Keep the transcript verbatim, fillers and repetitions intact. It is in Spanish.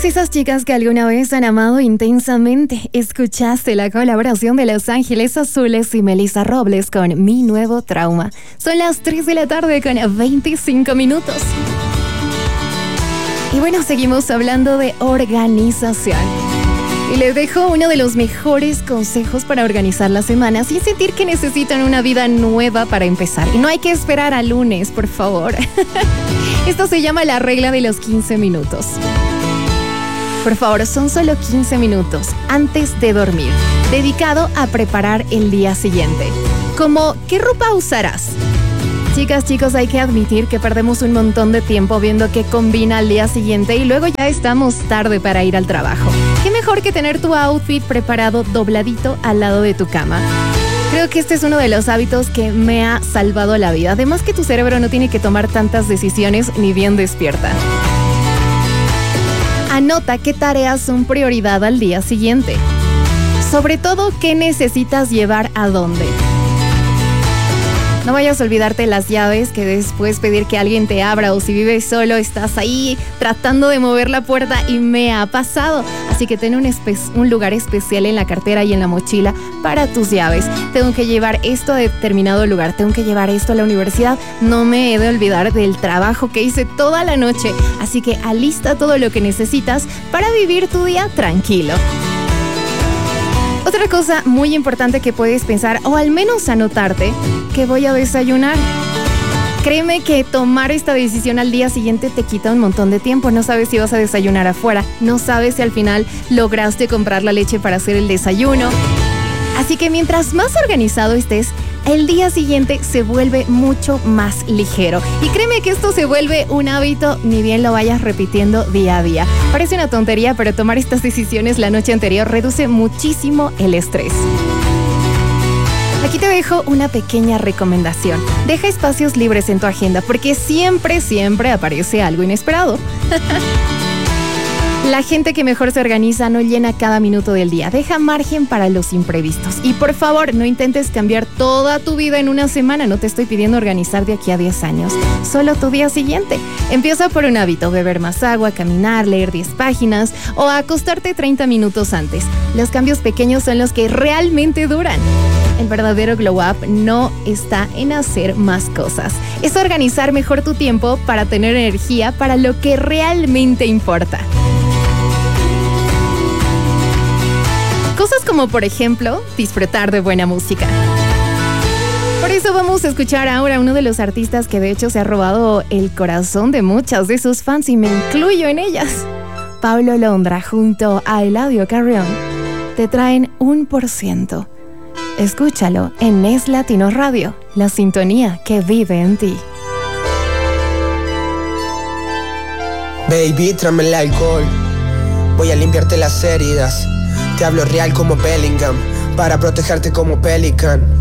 esas chicas que alguna vez han amado intensamente, escuchaste la colaboración de Los Ángeles Azules y Melissa Robles con Mi Nuevo Trauma. Son las tres de la tarde con veinticinco minutos. Y bueno, seguimos hablando de organización. Y les dejo uno de los mejores consejos para organizar la semana sin sentir que necesitan una vida nueva para empezar. Y no hay que esperar al lunes, por favor. Esto se llama la regla de los quince minutos. Por favor, son solo quince minutos antes de dormir, dedicado a preparar el día siguiente. Como, ¿qué ropa usarás? Chicas, chicos, hay que admitir que perdemos un montón de tiempo viendo qué combina al día siguiente y luego ya estamos tarde para ir al trabajo. ¿Qué mejor que tener tu outfit preparado dobladito al lado de tu cama? Creo que este es uno de los hábitos que me ha salvado la vida. Además que tu cerebro no tiene que tomar tantas decisiones ni bien despierta. Anota qué tareas son prioridad al día siguiente. Sobre todo, qué necesitas llevar a dónde. No vayas a olvidarte las llaves, que después pedir que alguien te abra, o si vives solo estás ahí tratando de mover la puerta y me ha pasado. Así que ten un, espe- un lugar especial en la cartera y en la mochila para tus llaves. Tengo que llevar esto a determinado lugar, tengo que llevar esto a la universidad. No me he de olvidar del trabajo que hice toda la noche. Así que alista todo lo que necesitas para vivir tu día tranquilo. Otra cosa muy importante que puedes pensar, o al menos anotarte, que voy a desayunar. Créeme que tomar esta decisión al día siguiente te quita un montón de tiempo. No sabes si vas a desayunar afuera, no sabes si al final lograste comprar la leche para hacer el desayuno. Así que mientras más organizado estés, el día siguiente se vuelve mucho más ligero. Y créeme que esto se vuelve un hábito, ni bien lo vayas repitiendo día a día. Parece una tontería, pero tomar estas decisiones la noche anterior reduce muchísimo el estrés. Aquí te dejo una pequeña recomendación. Deja espacios libres en tu agenda, porque siempre, siempre aparece algo inesperado. La gente que mejor se organiza no llena cada minuto del día. Deja margen para los imprevistos. Y por favor, no intentes cambiar toda tu vida en una semana. No te estoy pidiendo organizar de aquí a diez años. Solo tu día siguiente. Empieza por un hábito: beber más agua, caminar, leer diez páginas o acostarte treinta minutos antes. Los cambios pequeños son los que realmente duran. El verdadero glow up no está en hacer más cosas. Es organizar mejor tu tiempo para tener energía para lo que realmente importa. Cosas como, por ejemplo, disfrutar de buena música. Por eso vamos a escuchar ahora a uno de los artistas que de hecho se ha robado el corazón de muchas de sus fans, y me incluyo en ellas. Paulo Londra junto a Eladio Carrión te traen un por ciento. Escúchalo en Nes Latino Radio, la sintonía que vive en ti. Baby, tráeme el alcohol. Voy a limpiarte las heridas. Te hablo real como Bellingham, para protegerte como Pelican.